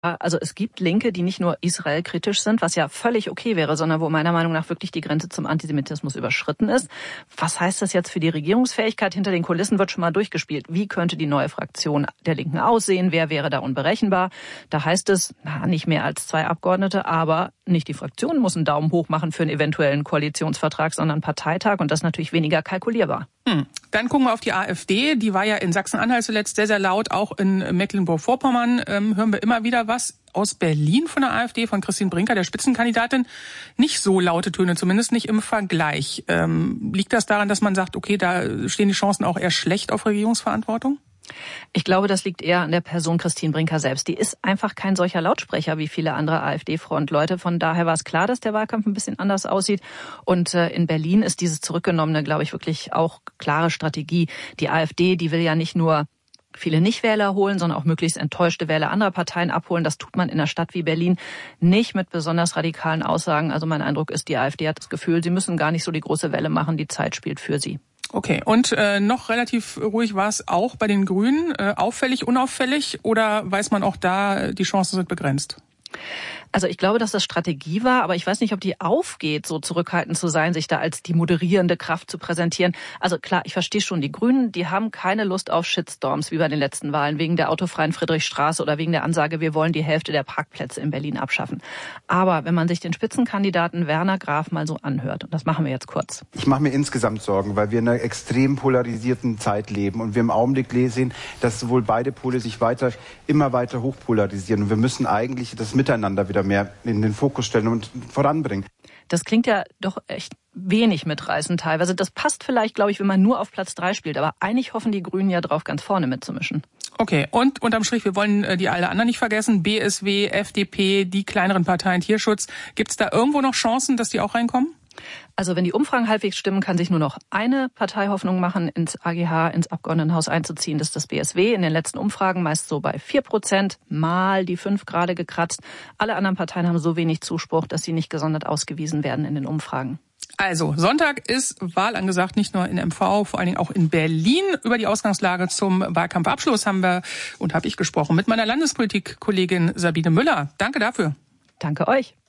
Also es gibt Linke, die nicht nur Israel-kritisch sind, was ja völlig okay wäre, sondern wo meiner Meinung nach wirklich die Grenze zum Antisemitismus überschritten ist. Was heißt das jetzt für die Regierungsfähigkeit? Hinter den Kulissen wird schon mal durchgespielt. Wie könnte die neue Fraktion der Linken aussehen? Wer wäre da unberechenbar? Da heißt es, nicht mehr als 2 Abgeordnete, aber nicht die Fraktion muss einen Daumen hoch machen für einen eventuellen Koalitionsvertrag, sondern Parteitag, und das ist natürlich weniger kalkulierbar. Dann gucken wir auf die AfD. Die war ja in Sachsen-Anhalt zuletzt sehr, sehr laut. Auch in Mecklenburg-Vorpommern hören wir immer wieder was. Aus Berlin von der AfD, von Christine Brinker, der Spitzenkandidatin, nicht so laute Töne, zumindest nicht im Vergleich. Liegt das daran, dass man sagt, okay, da stehen die Chancen auch eher schlecht auf Regierungsverantwortung? Ich glaube, das liegt eher an der Person Christine Brinker selbst. Die ist einfach kein solcher Lautsprecher wie viele andere AfD-Frontleute. Von daher war es klar, dass der Wahlkampf ein bisschen anders aussieht. Und in Berlin ist dieses Zurückgenommene, glaube ich, wirklich auch klare Strategie. Die AfD, die will ja nicht nur viele Nichtwähler holen, sondern auch möglichst enttäuschte Wähler anderer Parteien abholen. Das tut man in einer Stadt wie Berlin nicht mit besonders radikalen Aussagen. Also mein Eindruck ist, die AfD hat das Gefühl, sie müssen gar nicht so die große Welle machen. Die Zeit spielt für sie. Okay, und noch relativ ruhig war es auch bei den Grünen. Auffällig, unauffällig, oder weiß man auch da, die Chancen sind begrenzt? Also ich glaube, dass das Strategie war, aber ich weiß nicht, ob die aufgeht, so zurückhaltend zu sein, sich da als die moderierende Kraft zu präsentieren. Also klar, ich verstehe schon, die Grünen, die haben keine Lust auf Shitstorms wie bei den letzten Wahlen, wegen der autofreien Friedrichstraße oder wegen der Ansage, wir wollen die Hälfte der Parkplätze in Berlin abschaffen. Aber wenn man sich den Spitzenkandidaten Werner Graf mal so anhört, und das machen wir jetzt kurz. Ich mache mir insgesamt Sorgen, weil wir in einer extrem polarisierten Zeit leben und wir im Augenblick sehen, dass sowohl beide Pole sich immer weiter hochpolarisieren. Und wir müssen eigentlich das Miteinander wieder mehr in den Fokus stellen und voranbringen. Das klingt ja doch echt wenig mitreißend teilweise. Das passt vielleicht, glaube ich, wenn man nur auf Platz 3 spielt. Aber eigentlich hoffen die Grünen ja drauf, ganz vorne mitzumischen. Okay, und unterm Strich, wir wollen die alle anderen nicht vergessen. BSW, FDP, die kleineren Parteien, Tierschutz. Gibt es da irgendwo noch Chancen, dass die auch reinkommen? Also wenn die Umfragen halbwegs stimmen, kann sich nur noch eine Partei Hoffnung machen, ins AGH, ins Abgeordnetenhaus einzuziehen. Das ist das BSW. In den letzten Umfragen meist so bei 4%, mal die 5 gerade gekratzt. Alle anderen Parteien haben so wenig Zuspruch, dass sie nicht gesondert ausgewiesen werden in den Umfragen. Also, Sonntag ist Wahl angesagt, nicht nur in MV, vor allen Dingen auch in Berlin. Über die Ausgangslage zum Wahlkampfabschluss habe ich gesprochen mit meiner Landespolitik-Kollegin Sabine Müller. Danke dafür. Danke euch.